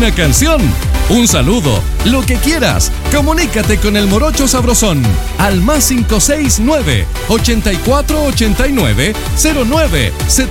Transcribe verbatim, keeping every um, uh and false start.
una canción, un saludo, lo que quieras. Comunícate con el Morocho Sabrosón al más cinco seis nueve, ochenta y cuatro ochenta y nueve, cero nueve